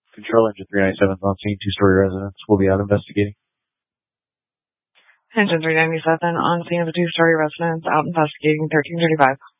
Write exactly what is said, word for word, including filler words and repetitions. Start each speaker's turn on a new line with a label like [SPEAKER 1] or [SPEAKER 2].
[SPEAKER 1] Control Engine three ninety-seven on scene, two-story residence. We'll be out investigating.
[SPEAKER 2] Engine three ninety-seven on scene of a two-story residence, out investigating thirteen thirty-five.